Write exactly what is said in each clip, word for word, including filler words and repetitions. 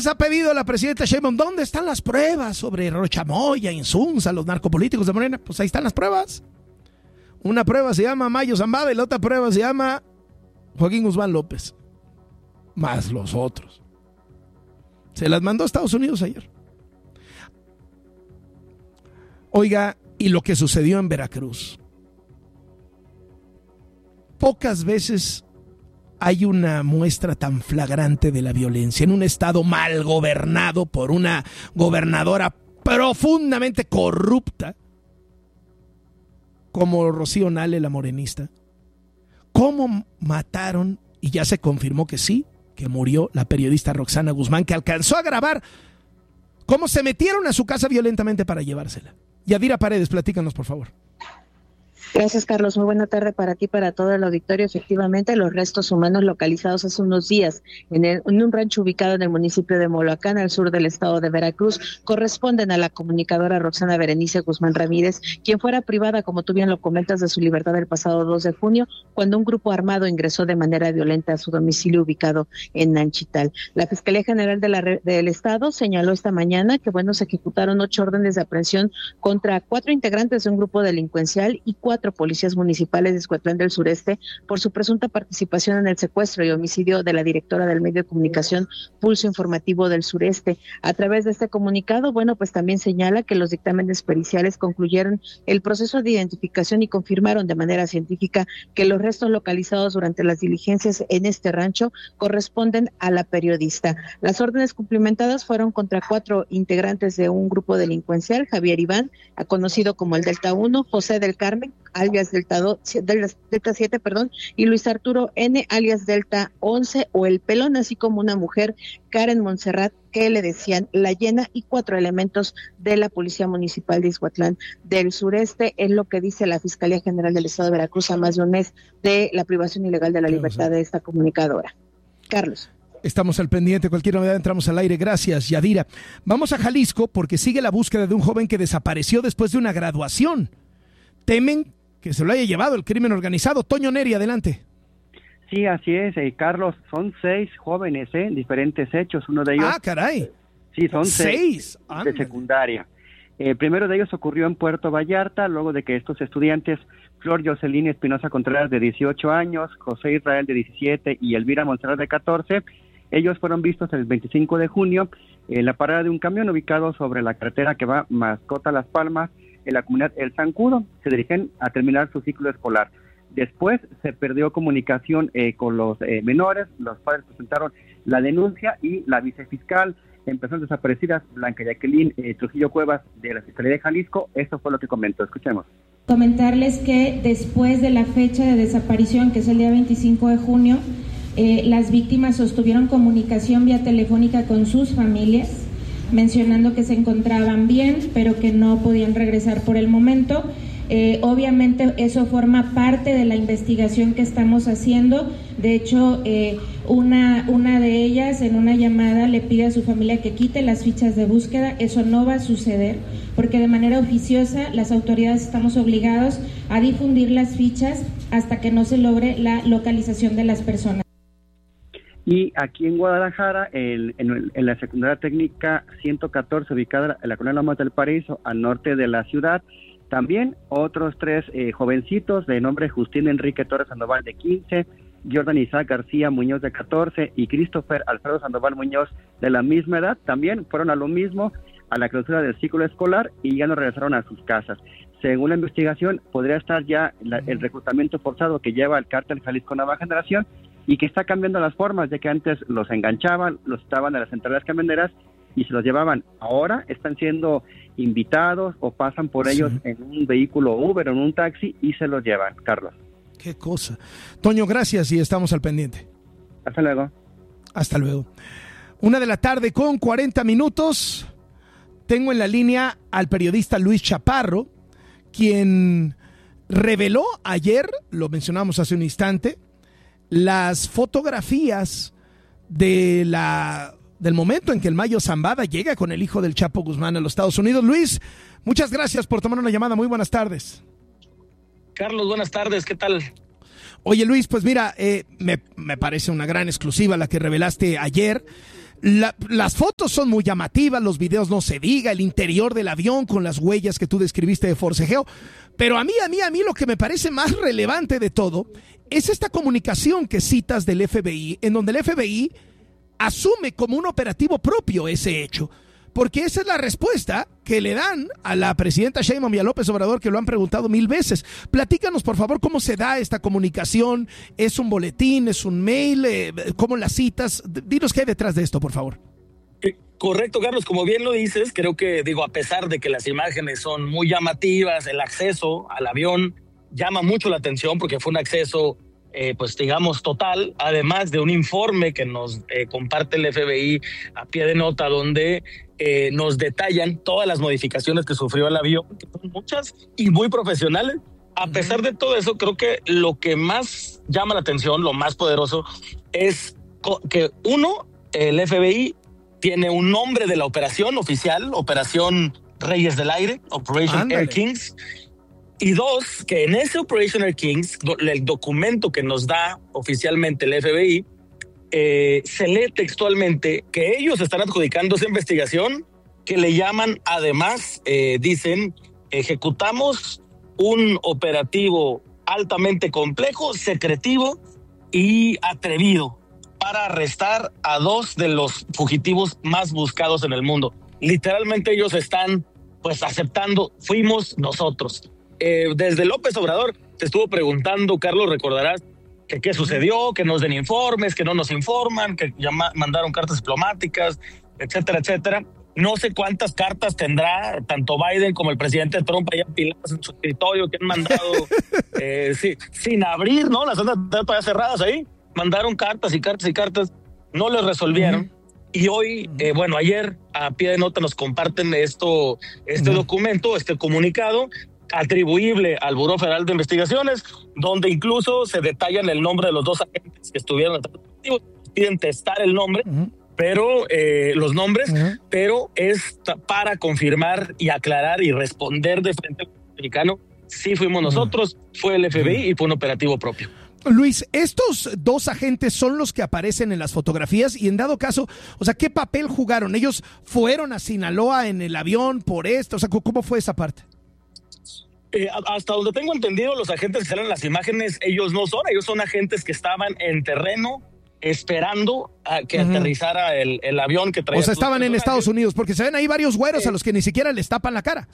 veces ha pedido la presidenta Sheinbaum, ¿dónde están las pruebas sobre Rocha Moya, Insunza, los narcopolíticos de Morena? Pues ahí están las pruebas. Una prueba se llama Mayo Zambada y la otra prueba se llama Joaquín Guzmán López. Más los otros. Se las mandó a Estados Unidos ayer. Oiga, y lo que sucedió en Veracruz. Pocas veces hay una muestra tan flagrante de la violencia en un estado mal gobernado por una gobernadora profundamente corrupta como Rocío Nale, la morenista. ¿Cómo mataron? Y ya se confirmó que sí, que murió la periodista Roxana Guzmán, que alcanzó a grabar cómo se metieron a su casa violentamente para llevársela. Yadira Paredes, platícanos, por favor. Gracias, Carlos. Muy buena tarde para ti, para todo el auditorio. Efectivamente, los restos humanos localizados hace unos días en, el, en un rancho ubicado en el municipio de Moloacán, al sur del estado de Veracruz, corresponden a la comunicadora Roxana Berenice Guzmán Ramírez, quien fuera privada, como tú bien lo comentas, de su libertad el pasado dos de junio, cuando un grupo armado ingresó de manera violenta a su domicilio ubicado en Nanchital. La Fiscalía General de la, del Estado señaló esta mañana que, bueno, se ejecutaron ocho órdenes de aprehensión contra cuatro integrantes de un grupo delincuencial y cuatro policías municipales de Izcuatlán del Sureste por su presunta participación en el secuestro y homicidio de la directora del medio de comunicación Pulso Informativo del Sureste. A través de este comunicado, bueno, pues también señala que los dictámenes periciales concluyeron el proceso de identificación y confirmaron de manera científica que los restos localizados durante las diligencias en este rancho corresponden a la periodista. Las órdenes cumplimentadas fueron contra cuatro integrantes de un grupo delincuencial: Javier Iván, conocido como el Delta uno, José del Carmen, alias Delta, dos, Delta siete, perdón, y Luis Arturo N, alias Delta once, o el Pelón, así como una mujer, Karen Montserrat, que le decían La Llena, y cuatro elementos de la Policía Municipal de Izcuatlán del Sureste. Es lo que dice la Fiscalía General del Estado de Veracruz a más de un mes de la privación ilegal de la libertad de esta comunicadora. Carlos. Estamos al pendiente, cualquier novedad entramos al aire. Gracias, Yadira. Vamos a Jalisco porque sigue la búsqueda de un joven que desapareció después de una graduación. Temen que se lo haya llevado el crimen organizado. Toño Neri, adelante. Sí, así es, eh, Carlos, son seis jóvenes, ¿eh? Diferentes hechos, uno de ellos... Ah, caray. Sí, son seis, seis. de secundaria. El eh, primero de ellos ocurrió en Puerto Vallarta, luego de que estos estudiantes, Flor Jocelyn Espinosa Contreras, de dieciocho años, José Israel, de diecisiete, y Elvira Montserrat, de catorce, ellos fueron vistos el veinticinco de junio en la parada de un camión ubicado sobre la carretera que va Mascota Las Palmas, en la comunidad El Zancudo. Se dirigen a terminar su ciclo escolar. Después se perdió comunicación eh, con los eh, menores, los padres presentaron la denuncia y la vicefiscal en personas desaparecidas, Blanca Jacqueline eh, Trujillo Cuevas, de la Fiscalía de Jalisco, esto fue lo que comentó. Escuchemos. Comentarles que después de la fecha de desaparición, que es el día veinticinco de junio, eh, las víctimas sostuvieron comunicación vía telefónica con sus familias, mencionando que se encontraban bien, pero que no podían regresar por el momento. Eh, obviamente eso forma parte de la investigación que estamos haciendo. De hecho, eh, una, una de ellas en una llamada le pide a su familia que quite las fichas de búsqueda. Eso no va a suceder, porque de manera oficiosa las autoridades estamos obligados a difundir las fichas hasta que no se logre la localización de las personas. Y aquí en Guadalajara, el, en, en la secundaria técnica ciento catorce, ubicada en la colonia Lomas del Paraíso, al norte de la ciudad, también otros tres eh, jovencitos de nombre Justín Enrique Torres Sandoval, de quince, Jordan Isaac García Muñoz, de catorce, y Christopher Alfredo Sandoval Muñoz, de la misma edad, también fueron a lo mismo, a la clausura del ciclo escolar, y ya no regresaron a sus casas. Según la investigación, podría estar ya la, el reclutamiento forzado que lleva el cártel Jalisco Nueva Generación, y que está cambiando las formas, ya que antes los enganchaban, los estaban en las centrales camioneras y se los llevaban. Ahora están siendo invitados o pasan por ellos sí. en un vehículo Uber o en un taxi y se los llevan. Carlos. Qué cosa. Toño, gracias y estamos al pendiente. Hasta luego. Hasta luego. Una de la tarde con cuarenta minutos. Tengo en la línea al periodista Luis Chaparro, quien reveló ayer, lo mencionamos hace un instante, las fotografías de la, del momento en que el Mayo Zambada llega con el hijo del Chapo Guzmán a los Estados Unidos. Luis, muchas gracias por tomar una llamada. Muy buenas tardes. Carlos, buenas tardes. ¿Qué tal? Oye, Luis, pues mira, eh, me, me parece una gran exclusiva la que revelaste ayer. La, las fotos son muy llamativas, los videos no se diga, el interior del avión con las huellas que tú describiste de forcejeo. Pero a mí, a mí, a mí lo que me parece más relevante de todo es esta comunicación que citas del F B I, en donde el F B I asume como un operativo propio ese hecho. Porque esa es la respuesta que le dan a la presidenta Sheinbaum y a López Obrador, que lo han preguntado mil veces. Platícanos, por favor, cómo se da esta comunicación. ¿Es un boletín? ¿Es un mail? Eh, ¿Cómo las citas? Dinos qué hay detrás de esto, por favor. Correcto, Carlos. Como bien lo dices, creo que, digo, a pesar de que las imágenes son muy llamativas, el acceso al avión llama mucho la atención porque fue un acceso, eh, pues digamos, total, además de un informe que nos eh, comparte el F B I a pie de nota, donde eh, nos detallan todas las modificaciones que sufrió el avión, que son muchas y muy profesionales. A pesar de todo eso, creo que lo que más llama la atención, lo más poderoso, es que uno, el F B I tiene un nombre de la operación oficial, Operación Reyes del Aire, Operation Ándale. Air Kings. Y dos, que en ese Operation Air Kings, el documento que nos da oficialmente el F B I, eh, se lee textualmente que ellos están adjudicando esa investigación, que le llaman, además, eh, dicen, ejecutamos un operativo altamente complejo, secretivo y atrevido para arrestar a dos de los fugitivos más buscados en el mundo. Literalmente ellos están pues aceptando, fuimos nosotros. Eh, desde López Obrador te estuvo preguntando, Carlos, recordarás, que qué sucedió, que nos den informes, que no nos informan, que llama, mandaron cartas diplomáticas, etcétera, etcétera. No sé cuántas cartas tendrá tanto Biden como el presidente Trump allá apiladas en su escritorio que han mandado eh, sí, sin abrir, ¿no? Las andan todavía cerradas ahí. Mandaron cartas y cartas y cartas, no les resolvieron. Uh-huh. Y hoy, eh, bueno, ayer a pie de nota nos comparten esto, este uh-huh. documento, este comunicado atribuible al Buró Federal de Investigaciones, donde incluso se detallan el nombre de los dos agentes que estuvieron en piden testar el nombre, uh-huh. pero eh, los nombres, uh-huh. pero es para confirmar y aclarar y responder de frente al mexicano. Sí fuimos nosotros, uh-huh. fue el F B I y fue un operativo propio. Luis, estos dos agentes son los que aparecen en las fotografías y en dado caso, o sea, ¿qué papel jugaron? ¿Ellos fueron a Sinaloa en el avión por esto? O sea, ¿cómo fue esa parte? Eh, hasta donde tengo entendido, los agentes que salen en las imágenes, ellos no son, ellos son agentes que estaban en terreno esperando a que uh-huh. aterrizara el, el avión que traía. O sea, estaban en Estados Unidos, porque se ven ahí varios güeros eh. a los que ni siquiera les tapan la cara.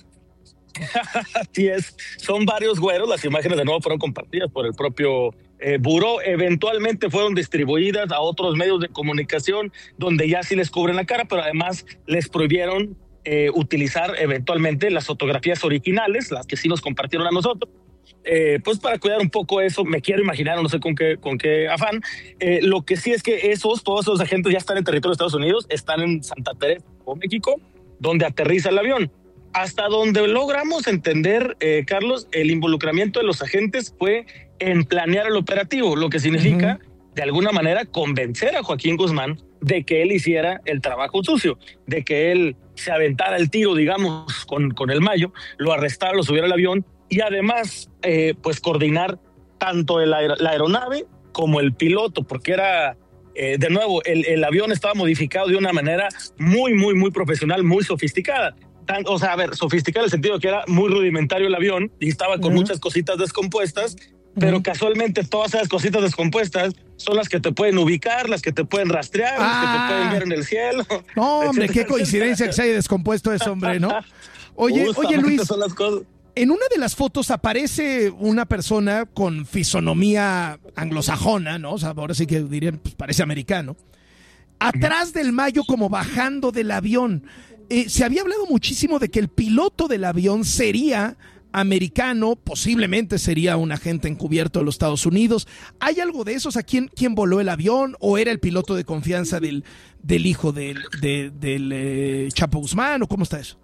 Así es, son varios güeros, las imágenes de nuevo fueron compartidas por el propio eh, buró, eventualmente fueron distribuidas a otros medios de comunicación donde ya sí les cubren la cara, pero además les prohibieron eh, utilizar eventualmente las fotografías originales, las que sí nos compartieron a nosotros, eh, pues para cuidar un poco eso, me quiero imaginar, no sé con qué, con qué afán. Eh, lo que sí es que esos, todos esos agentes ya están en territorio de Estados Unidos, están en Santa Teresa o México, donde aterriza el avión. Hasta donde logramos entender, eh, Carlos, el involucramiento de los agentes fue en planear el operativo, lo que significa, uh-huh. de alguna manera, convencer a Joaquín Guzmán de que él hiciera el trabajo sucio, de que él se aventara el tiro, digamos, con, con el Mayo, lo arrestara, lo subiera al avión y además, eh, pues, coordinar tanto el aer- la aeronave como el piloto, porque era... Eh, de nuevo, el, el avión estaba modificado de una manera muy, muy, muy profesional, muy sofisticada. Tan, o sea, a ver, sofisticada en el sentido que era muy rudimentario el avión y estaba con uh-huh. muchas cositas descompuestas, uh-huh. pero casualmente todas esas cositas descompuestas son las que te pueden ubicar, las que te pueden rastrear, ah. las que te pueden ver en el cielo. No, hombre, etcétera, qué coincidencia etcétera. Que se haya descompuesto ese hombre, ¿no? Oye, oye, Luis, son las cosas. En una de las fotos aparece una persona con fisonomía anglosajona, ¿no? O sea, ahora sí que dirían, pues parece americano. Atrás del Mayo, como bajando del avión. Eh, se había hablado muchísimo de que el piloto del avión sería americano, posiblemente sería un agente encubierto de los Estados Unidos. ¿Hay algo de eso? O sea, ¿quién, quién voló el avión? ¿O era el piloto de confianza del, del hijo del, de, del eh, Chapo Guzmán? ¿O cómo está eso?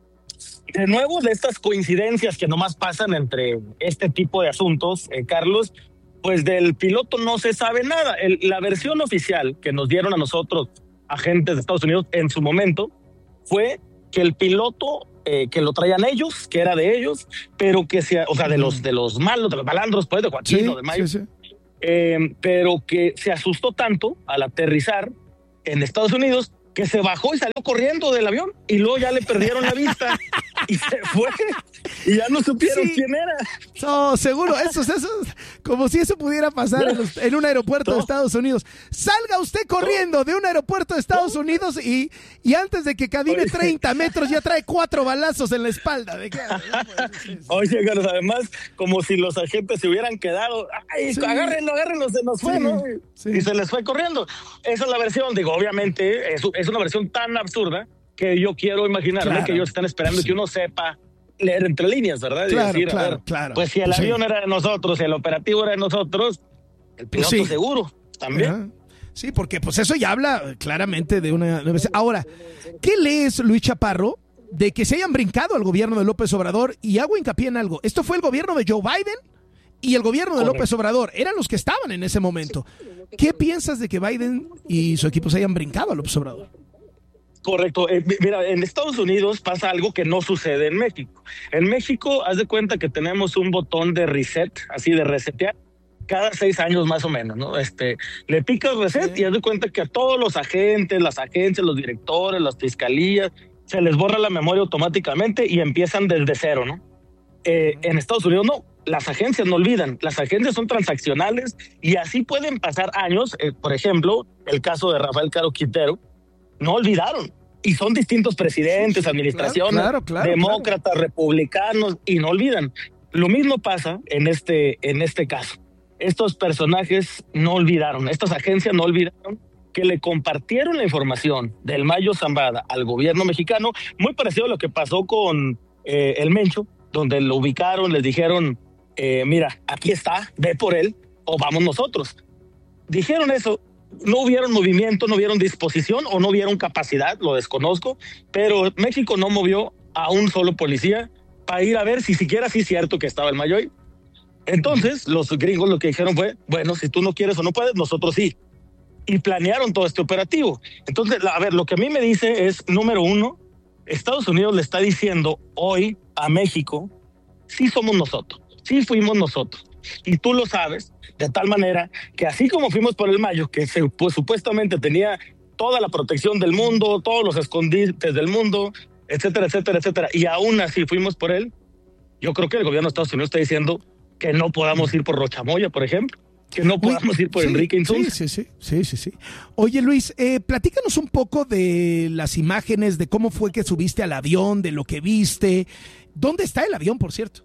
De nuevo, de estas coincidencias que nomás pasan entre este tipo de asuntos, eh, Carlos, pues del piloto no se sabe nada. El, la versión oficial que nos dieron a nosotros, agentes de Estados Unidos, en su momento, fue que el piloto, eh, que lo traían ellos, que era de ellos, pero que se, o sea, de los, de los malos, de los malandros, pues, de Joaquín, sí, o de Mayo, sí, sí. Eh, pero que se asustó tanto al aterrizar en Estados Unidos que se bajó y salió corriendo del avión y luego ya le perdieron la vista y se fue y ya no supieron sí. quién era. No, seguro, eso, eso, como si eso pudiera pasar en, los, en un aeropuerto no. de Estados Unidos. Salga usted corriendo no. de un aeropuerto de Estados no. Unidos y, y antes de que camine treinta metros ya trae cuatro balazos en la espalda. ¿De qué? Oye, Carlos, además, como si los agentes se hubieran quedado, ay, sí. agárrenlo, agárrenlo, se nos fue, sí. ¿no? Sí. Y se les fue corriendo. Esa es la versión, digo, obviamente, es, es una versión tan absurda que yo quiero imaginar, claro. ¿no? que ellos están esperando sí. que uno sepa leer entre líneas, ¿verdad? Claro, y decir, claro, a ver, claro. pues si el sí. avión era de nosotros, si el operativo era de nosotros, el piloto sí. seguro también. Ajá. Sí, porque pues eso ya habla claramente de una... Ahora, ¿qué lees, Luis Chaparro, de que se hayan brincado al gobierno de López Obrador? Y hago hincapié en algo. Esto fue el gobierno de Joe Biden y el gobierno de Correcto. López Obrador. Eran los que estaban en ese momento. ¿Qué piensas de que Biden y su equipo se hayan brincado a López Obrador? Correcto. Eh, mira, en Estados Unidos pasa algo que no sucede en México. En México, haz de cuenta que tenemos un botón de reset, así de resetear, cada seis años más o menos, ¿no? Este, le picas reset sí. y haz de cuenta que a todos los agentes, las agencias, los directores, las fiscalías, se les borra la memoria automáticamente y empiezan desde cero, ¿no? Eh, en Estados Unidos no, las agencias no olvidan, las agencias son transaccionales y así pueden pasar años. Eh, por ejemplo, el caso de Rafael Caro Quintero, no olvidaron. Y son distintos presidentes, administraciones, claro, claro, demócratas, claro. republicanos, y no olvidan. Lo mismo pasa en este, en este caso. Estos personajes no olvidaron, estas agencias no olvidaron que le compartieron la información del Mayo Zambada al gobierno mexicano, muy parecido a lo que pasó con eh, el Mencho, donde lo ubicaron, les dijeron, eh, mira, aquí está, ve por él, o vamos nosotros. Dijeron eso. No hubieron movimiento, no hubieron disposición o no hubieron capacidad, lo desconozco, pero México no movió a un solo policía para ir a ver si siquiera sí es cierto que estaba el Mayoy. Entonces, los gringos lo que dijeron fue, bueno, si tú no quieres o no puedes, nosotros sí. Y planearon todo este operativo. Entonces, a ver, lo que a mí me dice es, número uno, Estados Unidos le está diciendo hoy a México, sí somos nosotros, sí fuimos nosotros. Y tú lo sabes, de tal manera que así como fuimos por el Mayo, que se, pues, supuestamente tenía toda la protección del mundo, todos los escondites del mundo, etcétera, etcétera, etcétera, y aún así fuimos por él, yo creo que el gobierno de Estados Unidos está diciendo que no podamos ir por Rochamoya, por ejemplo, que no podamos ir por sí, Enrique Insunza. Sí, sí, sí, sí, sí. Oye, Luis, eh, platícanos un poco de las imágenes, de cómo fue que subiste al avión, de lo que viste. ¿Dónde está el avión, por cierto?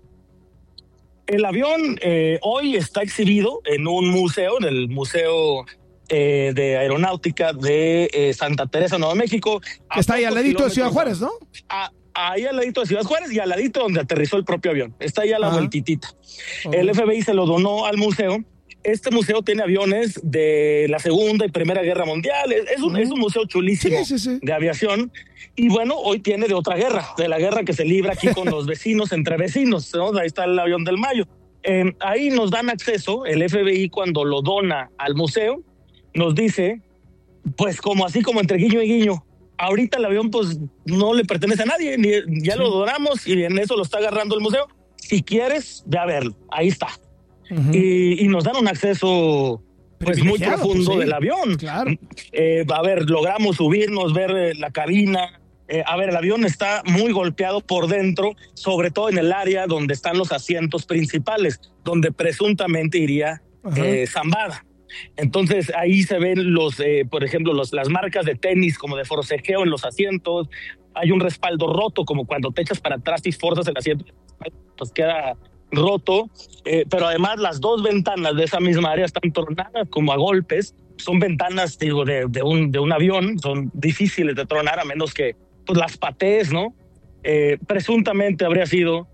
El avión eh, hoy está exhibido en un museo, en el Museo eh, de Aeronáutica de eh, Santa Teresa, Nuevo México. Está ahí al ladito de Ciudad Juárez, ¿no? A, ahí al ladito de Ciudad Juárez y al ladito donde aterrizó el propio avión. Está ahí a la vueltitita. Oh. El F B I se lo donó al museo. Este museo tiene aviones de la Segunda y Primera Guerra Mundial. Es un, uh-huh. es un museo chulísimo sí, sí, sí. de aviación. Y bueno, hoy tiene de otra guerra, de la guerra que se libra aquí con los vecinos, entre vecinos, ¿no? Ahí está el avión del Mayo. Eh, ahí nos dan acceso, el F B I cuando lo dona al museo, nos dice, pues como así como entre guiño y guiño, ahorita el avión pues no le pertenece a nadie, ni, ya sí. lo donamos y en eso lo está agarrando el museo. Si quieres, ve a verlo, ahí está. Uh-huh. y, y nos dan un acceso pues muy profundo pues, sí. del avión. Claro. Eh, a ver, logramos subirnos, ver eh, la cabina. Eh, a ver, el avión está muy golpeado por dentro, sobre todo en el área donde están los asientos principales, donde presuntamente iría eh, Zambada. Entonces ahí se ven los, eh, por ejemplo, los, las marcas de tenis como de forcejeo en los asientos. Hay un respaldo roto, como cuando te echas para atrás y forzas el asiento, pues queda roto. Eh, pero además las dos ventanas de esa misma área están tronadas como a golpes. Son ventanas, digo, de, de, un, de un avión, son difíciles de tronar a menos que pues las patees, ¿no? Eh, presuntamente habría sido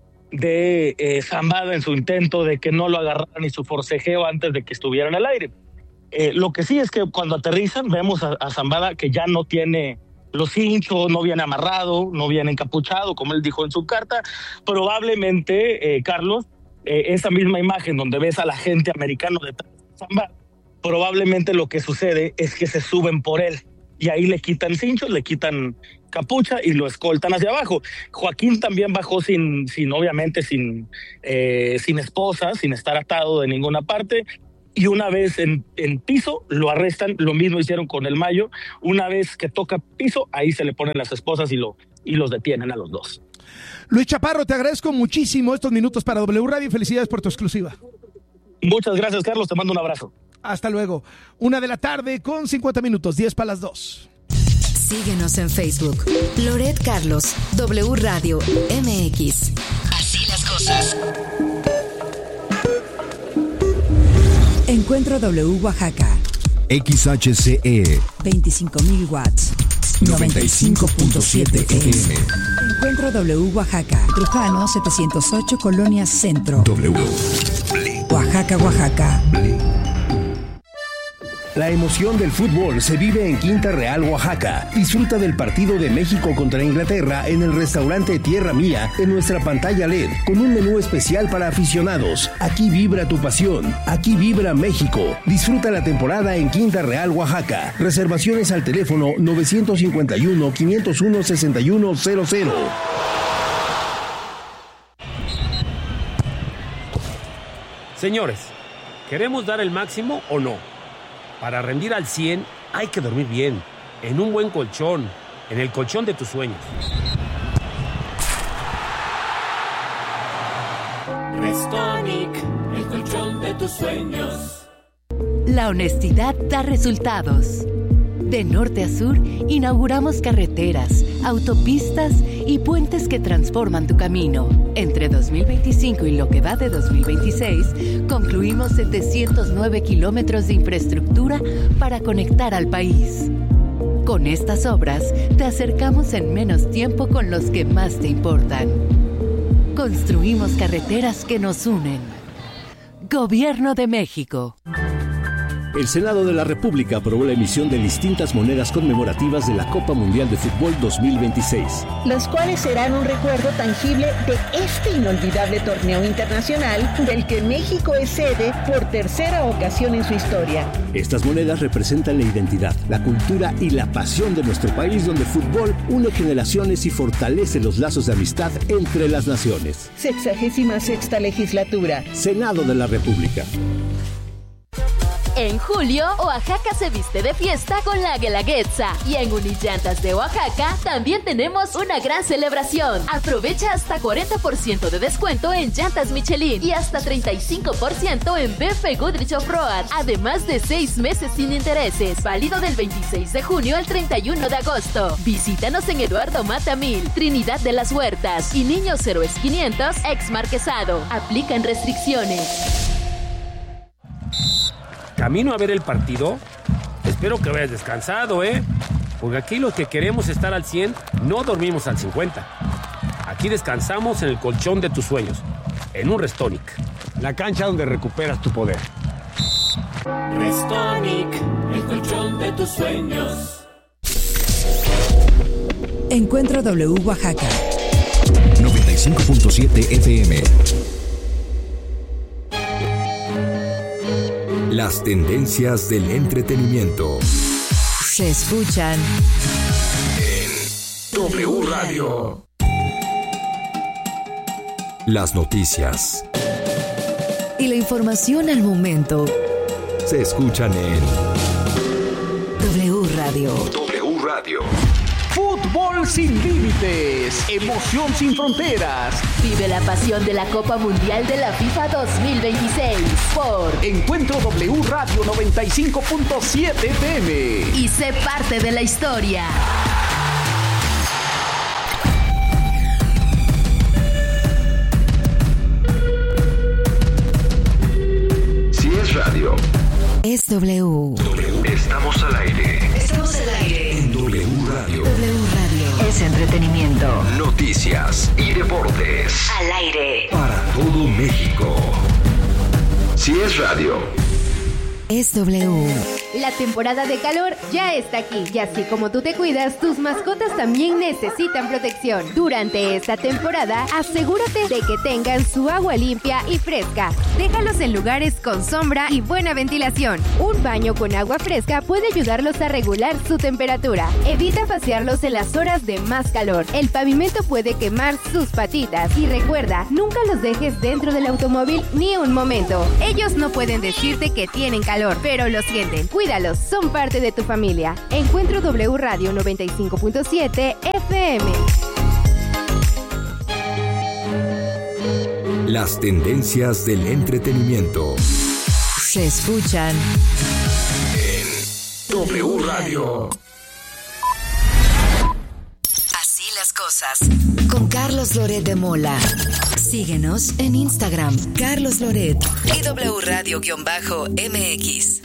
de eh, Zambada en su intento de que no lo agarraran y su forcejeo antes de que estuviera en el aire. Eh, lo que sí es que cuando aterrizan vemos a, a Zambada que ya no tiene los cinchos, no viene amarrado, no viene encapuchado, como él dijo en su carta. Probablemente, eh, Carlos, eh, esa misma imagen donde ves al agente americano detrás de Zambada, probablemente lo que sucede es que se suben por él y ahí le quitan cinchos, le quitan capucha y lo escoltan hacia abajo. Joaquín también bajó sin, sin obviamente, sin, eh, sin esposa, sin estar atado de ninguna parte. y una vez en, en piso lo arrestan. Lo mismo hicieron con el Mayo. Una vez que toca piso, ahí se le ponen las esposas y, lo, y los detienen a los dos. Luis Chaparro, te agradezco muchísimo estos minutos para W Radio y felicidades por tu exclusiva. Muchas gracias, Carlos, te mando un abrazo. Hasta luego. Una de la tarde con cincuenta minutos, diez para las dos. Síguenos en Facebook. Loret Carlos, W Radio M X. Así las cosas. Encuentro W Oaxaca. X H C E. veinticinco mil watts. noventa y cinco punto siete F M. Encuentro W Oaxaca. Trujano setecientos ocho, Colonia Centro. W. Oaxaca, Oaxaca. La emoción del fútbol se vive en Quinta Real, Oaxaca. Disfruta del partido de México contra Inglaterra en el restaurante Tierra Mía en nuestra pantalla L E D con un menú especial para aficionados. Aquí vibra tu pasión. Aquí vibra México. Disfruta la temporada en Quinta Real, Oaxaca. Reservaciones al teléfono nueve cinco uno, cinco cero uno, seis uno cero cero. Señores, ¿queremos dar el máximo o no? Para rendir al cien hay que dormir bien, en un buen colchón, en el colchón de tus sueños. Restonic, el colchón de tus sueños. La honestidad da resultados. De norte a sur, inauguramos carreteras, autopistas y puentes que transforman tu camino. Entre dos mil veinticinco y lo que va de dos mil veintiséis, concluimos setecientos nueve kilómetros de infraestructura para conectar al país. Con estas obras, te acercamos en menos tiempo con los que más te importan. Construimos carreteras que nos unen. Gobierno de México. El Senado de la República aprobó la emisión de distintas monedas conmemorativas de la Copa Mundial de Fútbol dos mil veintiséis. Las cuales serán un recuerdo tangible de este inolvidable torneo internacional del que México es sede por tercera ocasión en su historia. Estas monedas representan la identidad, la cultura y la pasión de nuestro país, donde el fútbol une generaciones y fortalece los lazos de amistad entre las naciones. Sexagésima sexta legislatura. Senado de la República. En julio, Oaxaca se viste de fiesta con la Guelaguetza. Y en Unillantas de Oaxaca también tenemos una gran celebración. Aprovecha hasta cuarenta por ciento de descuento en llantas Michelin y hasta treinta y cinco por ciento en B F Goodrich Off-Road. Además de seis meses sin intereses. Válido del veintiséis de junio al treinta y uno de agosto. Visítanos en Eduardo Mata mil, Trinidad de las Huertas y Niños Héroes quinientos, ex Marquesado. Aplican restricciones. ¿Camino a ver el partido? Espero que vayas descansado, ¿eh? Porque aquí los que queremos estar al cien no dormimos al cincuenta. Aquí descansamos en el colchón de tus sueños, en un Restonic. La cancha donde recuperas tu poder. Restonic, el colchón de tus sueños. Encuentro W Oaxaca. noventa y cinco punto siete F M. Las tendencias del entretenimiento se escuchan en W Radio. Las noticias y la información al momento se escuchan en W Radio. W Radio. Fútbol sin límites, emoción sin fronteras. Vive la pasión de la Copa Mundial de la FIFA dos mil veintiséis por Encuentro W Radio noventa y cinco punto siete F M. Y sé parte de la historia. Si es radio, es W. W. Estamos al aire. Estamos al aire. En W Radio. W Radio. Es entretenimiento. Noticias y deportes. Al aire. Para todo México. Si es radio, es W. La temporada de calor ya está aquí y así como tú te cuidas, tus mascotas también necesitan protección. Durante esta temporada, asegúrate de que tengan su agua limpia y fresca. Déjalos en lugares con sombra y buena ventilación. Un baño con agua fresca puede ayudarlos a regular su temperatura. Evita pasearlos en las horas de más calor. El pavimento puede quemar sus patitas. Y recuerda, nunca los dejes dentro del automóvil ni un momento. Ellos no pueden decirte que tienen calor, pero lo sienten. Cuídalos, son parte de tu familia. Encuentro W Radio noventa y cinco punto siete F M. Las tendencias del entretenimiento se escuchan en W Radio. Así las cosas. Con Carlos Loret de Mola. Síguenos en Instagram, Carlos Loret y W Radio-M X.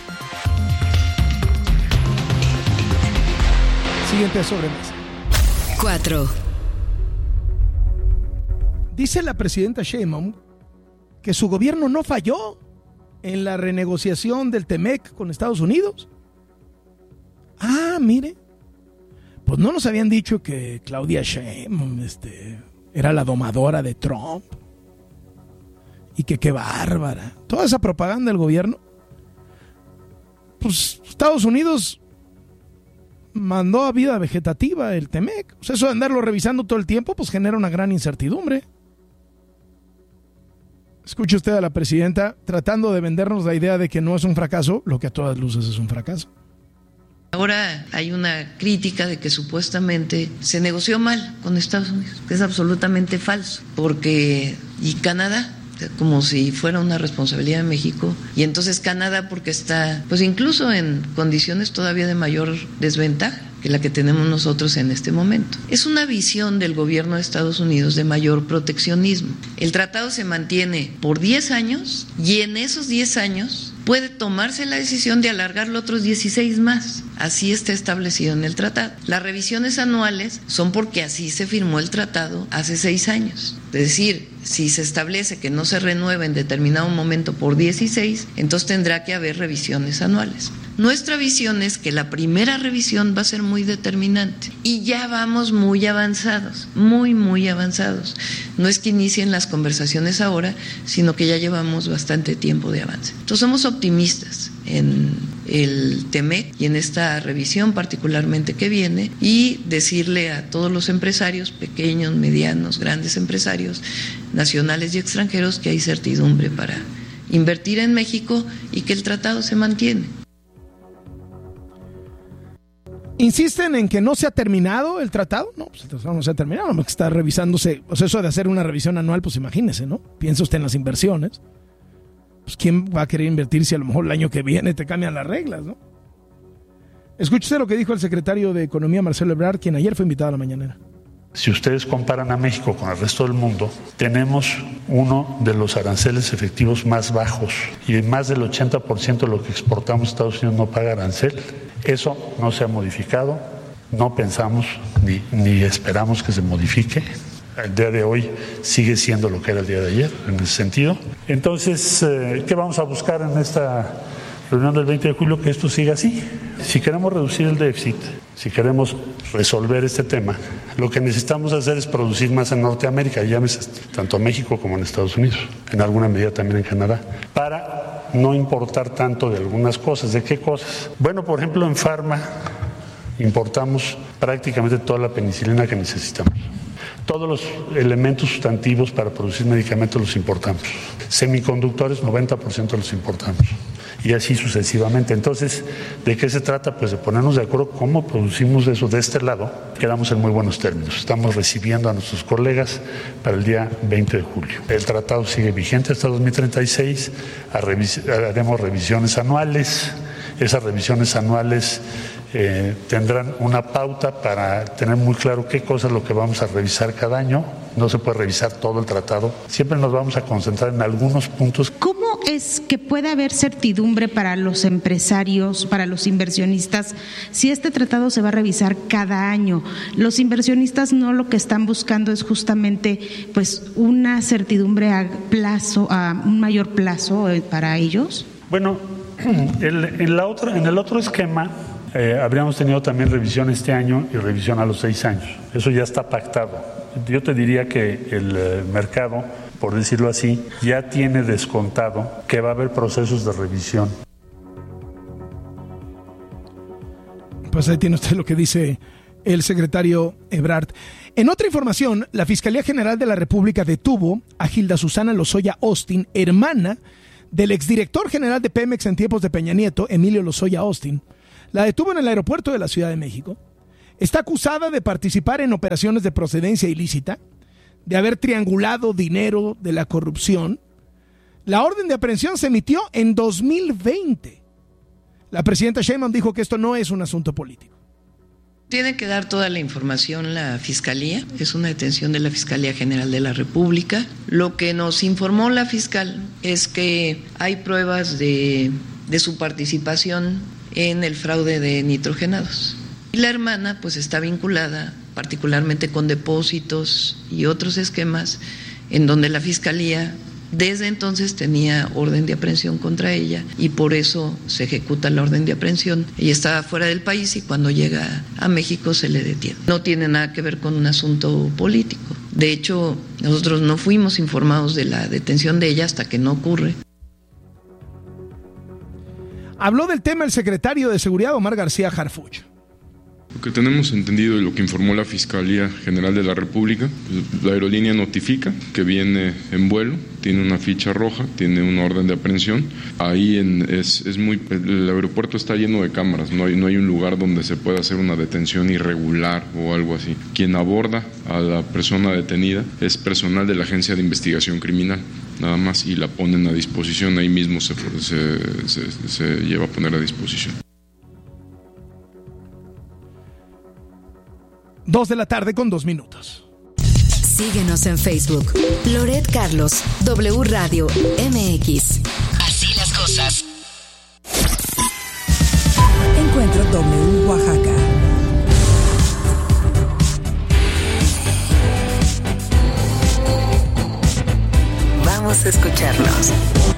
Siguiente sobremesa. cuatro. Dice la presidenta Sheinbaum que su gobierno no falló en la renegociación del Temec con Estados Unidos. Ah, mire. Pues no nos habían dicho que Claudia Sheinbaum este, era la domadora de Trump. Y que qué bárbara. Toda esa propaganda del gobierno. Pues Estados Unidos mandó a vida vegetativa el Temec. O sea, eso de andarlo revisando todo el tiempo, pues genera una gran incertidumbre. Escuche usted a la presidenta tratando de vendernos la idea de que no es un fracaso, lo que a todas luces es un fracaso. Ahora hay una crítica de que supuestamente se negoció mal con Estados Unidos, que es absolutamente falso, porque y Canadá, como si fuera una responsabilidad de México, y entonces Canadá porque está, pues incluso en condiciones todavía de mayor desventaja que la que tenemos nosotros en este momento. Es una visión del gobierno de Estados Unidos de mayor proteccionismo. El tratado se mantiene por diez años y en esos diez años puede tomarse la decisión de alargarlo otros dieciséis más. Así está establecido en el tratado. Las revisiones anuales son porque así se firmó el tratado hace seis años. Es decir, si se establece que no se renueva en determinado momento por dieciséis, entonces tendrá que haber revisiones anuales. Nuestra visión es que la primera revisión va a ser muy determinante y ya vamos muy avanzados, muy, muy avanzados. No es que inicien las conversaciones ahora, sino que ya llevamos bastante tiempo de avance. Entonces somos optimistas en el Temec y en esta revisión particularmente que viene, y decirle a todos los empresarios, pequeños, medianos, grandes empresarios, nacionales y extranjeros, que hay certidumbre para invertir en México y que el tratado se mantiene. ¿Insisten en que no se ha terminado el tratado? No, pues el tratado no se ha terminado, no, que está revisándose. O sea, eso de hacer una revisión anual, pues imagínese, ¿no? Piensa usted en las inversiones. Pues ¿quién va a querer invertir si a lo mejor el año que viene te cambian las reglas, ¿no? Escúchese lo que dijo el secretario de Economía, Marcelo Ebrard, quien ayer fue invitado a la mañanera. Si ustedes comparan a México con el resto del mundo, tenemos uno de los aranceles efectivos más bajos y más del ochenta por ciento de lo que exportamos a Estados Unidos no paga arancel. Eso no se ha modificado, no pensamos ni, ni esperamos que se modifique. El día de hoy sigue siendo lo que era el día de ayer, en ese sentido. Entonces, ¿qué vamos a buscar en esta reunión del veinte de julio? Que esto siga así. Si queremos reducir el déficit, si queremos resolver este tema, lo que necesitamos hacer es producir más en Norteamérica, llámese tanto en México como en Estados Unidos, en alguna medida también en Canadá, para no importar tanto de algunas cosas. ¿De qué cosas? Bueno, por ejemplo, en Pharma importamos prácticamente toda la penicilina que necesitamos. Todos los elementos sustantivos para producir medicamentos los importamos. Semiconductores, noventa por ciento los importamos. Y así sucesivamente. Entonces, ¿de qué se trata? Pues de ponernos de acuerdo cómo producimos eso de este lado. Quedamos en muy buenos términos. Estamos recibiendo a nuestros colegas para el día veinte de julio. El tratado sigue vigente hasta dos mil treinta y seis. Haremos revisiones anuales. Esas revisiones anuales eh, tendrán una pauta para tener muy claro qué cosa es lo que vamos a revisar cada año. No se puede revisar todo el tratado. Siempre nos vamos a concentrar en algunos puntos. ¿Cómo es que puede haber certidumbre para los empresarios, para los inversionistas, si este tratado se va a revisar cada año? Los inversionistas no lo que están buscando es justamente pues una certidumbre a plazo, a un mayor plazo para ellos. Bueno, El, en, la otra, en el otro esquema eh, habríamos tenido también revisión este año y revisión a los seis años. Eso ya está pactado. Yo te diría que el eh, mercado, por decirlo así, ya tiene descontado que va a haber procesos de revisión. Pues ahí tiene usted lo que dice el secretario Ebrard. En otra información, la Fiscalía General de la República detuvo a Gilda Susana Lozoya Austin, hermana del exdirector general de Pemex en tiempos de Peña Nieto, Emilio Lozoya Austin. La detuvo en el aeropuerto de la Ciudad de México. Está acusada de participar en operaciones de procedencia ilícita, de haber triangulado dinero de la corrupción. La orden de aprehensión se emitió en dos mil veinte. La presidenta Sheinbaum dijo que esto no es un asunto político. Tiene que dar toda la información la Fiscalía, es una detención de la Fiscalía General de la República. Lo que nos informó la fiscal es que hay pruebas de, de su participación en el fraude de nitrogenados. Y la hermana pues está vinculada particularmente con depósitos y otros esquemas en donde la Fiscalía desde entonces tenía orden de aprehensión contra ella y por eso se ejecuta la orden de aprehensión. Ella estaba fuera del país y cuando llega a México se le detiene. No tiene nada que ver con un asunto político. De hecho, nosotros no fuimos informados de la detención de ella hasta que no ocurre. Habló del tema el secretario de Seguridad, Omar García Harfuch. Lo que tenemos entendido y lo que informó la Fiscalía General de la República, la aerolínea notifica que viene en vuelo, tiene una ficha roja, tiene una orden de aprehensión. Ahí en, es, es muy, el aeropuerto está lleno de cámaras, no hay, no hay un lugar donde se pueda hacer una detención irregular o algo así. Quien aborda a la persona detenida es personal de la Agencia de Investigación Criminal, nada más, y la ponen a disposición, ahí mismo se, se, se, se lleva a poner a disposición. Dos de la tarde con dos minutos. Síguenos en Facebook. Loret Carlos, W Radio M X. Así las cosas. Encuentro W Oaxaca. Vamos a escucharnos.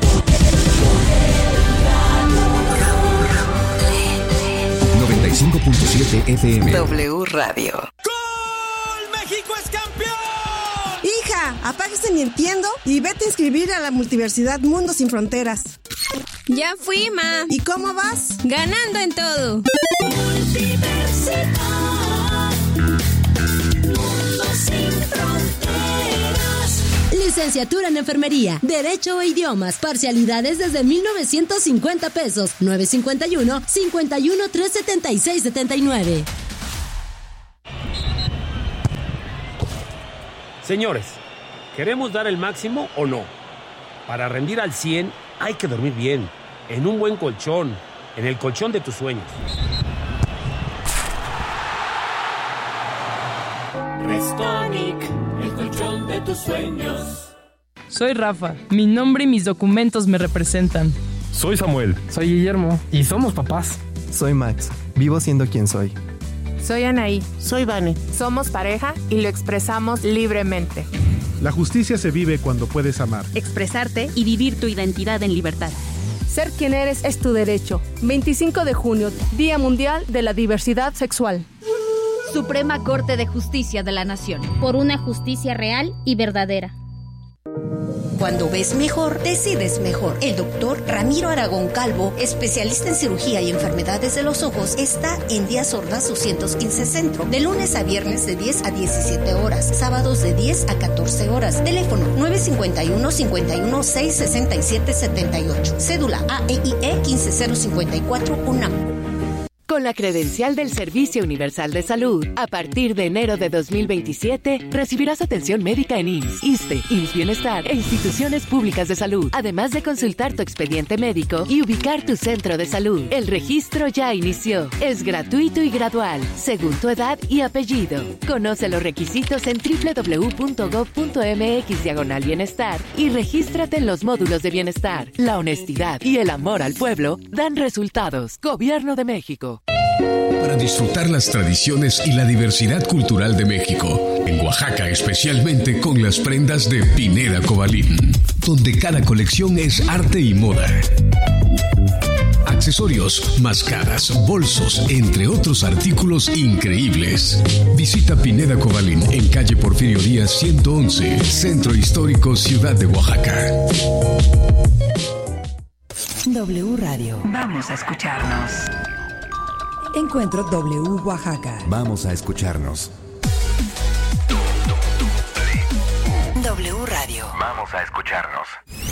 noventa y cinco punto siete F M. W Radio. ¡Gol! ¡México es campeón! Hija, apaga ese Nintendo y vete a inscribir a la Multiversidad Mundo Sin Fronteras. Ya fui, ma. ¿Y cómo vas? Ganando en todo. Multiversidad Mundo Sin Fronteras. Licenciatura en Enfermería, Derecho e Idiomas, parcialidades desde mil novecientos cincuenta pesos, nueve cincuenta y uno, cincuenta y uno, tres setenta y seis, setenta y nueve. Señores, ¿queremos dar el máximo o no? Para rendir al cien hay que dormir bien, en un buen colchón, en el colchón de tus sueños. Restonic, el colchón de tus sueños. Soy Rafa, mi nombre y mis documentos me representan. Soy Samuel. Soy Guillermo y somos papás. Soy Max, vivo siendo quien soy. Soy Anaí. Soy Vane. Somos pareja y lo expresamos libremente. La justicia se vive cuando puedes amar, expresarte y vivir tu identidad en libertad. Ser quien eres es tu derecho. veinticinco de junio, Día Mundial de la Diversidad Sexual. Suprema Corte de Justicia de la Nación. Por una justicia real y verdadera. Cuando ves mejor, decides mejor. El doctor Ramiro Aragón Calvo, especialista en cirugía y enfermedades de los ojos, está en Díaz Ordaz doscientos quince Centro, de lunes a viernes de diez a diecisiete horas, sábados de diez a catorce horas. Teléfono nueve cinco uno, cinco uno seis, seis siete siete ocho. Cédula A E I E uno cinco cero cinco cuatro UNAM. Con la credencial del Servicio Universal de Salud, a partir de enero de dos mil veintisiete, recibirás atención médica en I M S S, ISSSTE, I M S S Bienestar e instituciones públicas de salud, además de consultar tu expediente médico y ubicar tu centro de salud. El registro ya inició. Es gratuito y gradual, según tu edad y apellido. Conoce los requisitos en doble u doble u doble u punto gob punto eme equis diagonal bienestar y regístrate en los módulos de bienestar. La honestidad y el amor al pueblo dan resultados. Gobierno de México. Para disfrutar las tradiciones y la diversidad cultural de México, en Oaxaca especialmente con las prendas de Pineda Cobalín, donde cada colección es arte y moda. accesorios, mascaras, bolsos, entre otros artículos increíbles. Visita Pineda Cobalín en calle Porfirio Díaz ciento once, Centro Histórico, Ciudad de Oaxaca. W Radio. Vamos a escucharnos. Encuentro W Oaxaca. Vamos a escucharnos. W Radio. Vamos a escucharnos.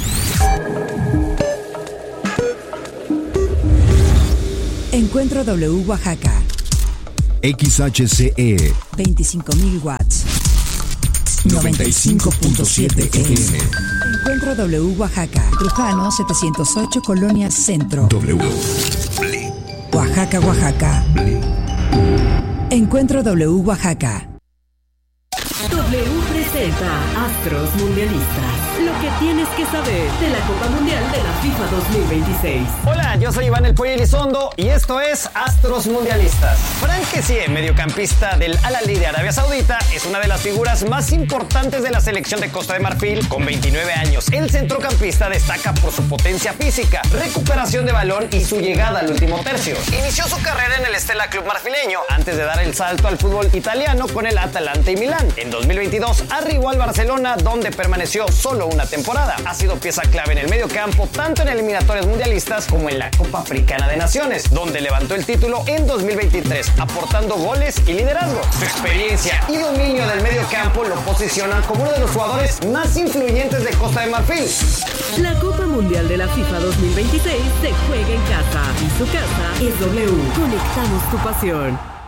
Encuentro W Oaxaca. X H C E. veinticinco mil watts. noventa y cinco punto siete F M. Encuentro W Oaxaca. Trujano setecientos ocho, Colonia Centro. W. Oaxaca, Oaxaca. Encuentro W Oaxaca. W presenta Astros Mundialistas. Lo que tienes que saber de la Copa Mundial de la FIFA dos mil veintiséis. Hola, yo soy Iván El Pollo Elizondo y esto es Astros Mundialistas. Frank Kessie, mediocampista del Al-Ahly de Arabia Saudita, es una de las figuras más importantes de la selección de Costa de Marfil. Con veintinueve años, el centrocampista destaca por su potencia física, recuperación de balón y su llegada al último tercio. Inició su carrera en el Stella Club marfileño antes de dar el salto al fútbol italiano con el Atalanta y Milán. En dos mil veintidós arribó al Barcelona, donde permaneció solo una temporada. Ha sido pieza clave en el mediocampo, tanto en eliminatorias mundialistas como en la Copa Africana de Naciones, donde levantó el título en dos mil veintitrés, aportando goles y liderazgo. Su experiencia y dominio del mediocampo lo posicionan como uno de los jugadores más influyentes de Costa de Marfil. La Copa Mundial de la FIFA dos mil veintiséis se juega en casa y su casa es W. Conectamos tu pasión.